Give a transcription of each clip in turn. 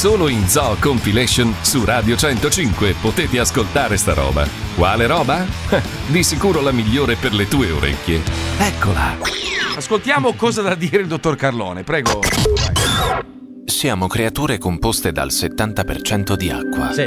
Solo in Zoo Compilation su Radio 105 potete ascoltare sta roba. Quale roba? Di sicuro la migliore per le tue orecchie. Eccola. Ascoltiamo cosa da dire il dottor Carlone, prego. Siamo creature composte dal 70% di acqua. Sì.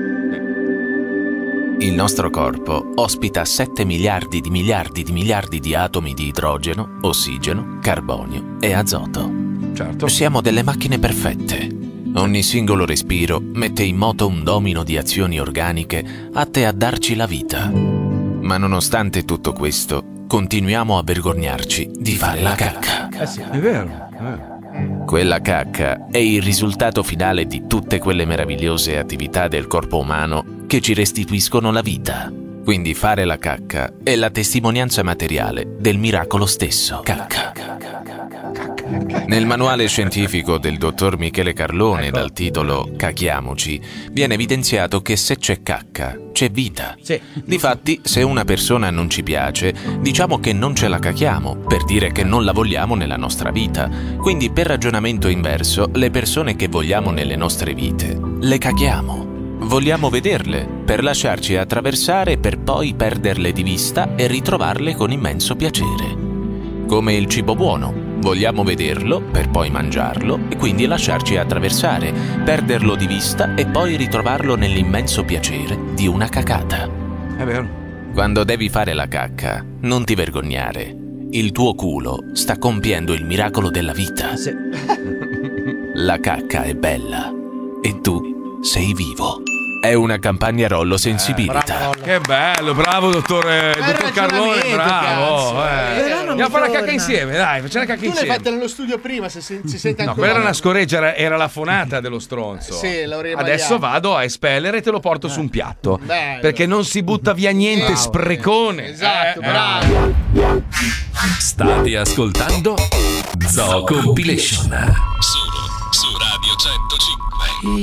Il nostro corpo ospita 7 miliardi di atomi di idrogeno, ossigeno, carbonio e azoto. Certo. Siamo delle macchine perfette. Ogni singolo respiro mette in moto un domino di azioni organiche atte a darci la vita. Ma nonostante tutto questo, continuiamo a vergognarci di fare la cacca. Sì, è vero. Quella cacca è il risultato finale di tutte quelle meravigliose attività del corpo umano che ci restituiscono la vita. Quindi fare la cacca è la testimonianza materiale del miracolo stesso. Cacca. Nel manuale scientifico del dottor Michele Carlone, dal titolo Cacchiamoci, viene evidenziato che se c'è cacca, c'è vita. Sì. Difatti, se una persona non ci piace, diciamo che non ce la cacchiamo, per dire che non la vogliamo nella nostra vita. Quindi, per ragionamento inverso, le persone che vogliamo nelle nostre vite, le cacchiamo. Vogliamo vederle, per lasciarci attraversare per poi perderle di vista e ritrovarle con immenso piacere. Come il cibo buono. Vogliamo vederlo per poi mangiarlo e quindi lasciarci attraversare, perderlo di vista e poi ritrovarlo nell'immenso piacere di una cacata. È vero. Quando devi fare la cacca, non ti vergognare. Il tuo culo sta compiendo il miracolo della vita. Sì. La cacca è bella e tu sei vivo. È una campagna Rollo Sensibilità. Che bello, bravo dottor Carlone, bravo. Andiamo a fare la cacca insieme, dai, facciamo la cacca insieme. Tu l'hai fatta nello studio prima, se si sente ancora. No, quella era una scoreggia, era la fonata dello stronzo. Sì, l'avrei Adesso vado a espellere e te lo porto su un piatto. Bello. Perché non si butta via niente, Bravo. sprecone. Esatto, bravo. State ascoltando Zoo Compilation. Solo su Radio 105.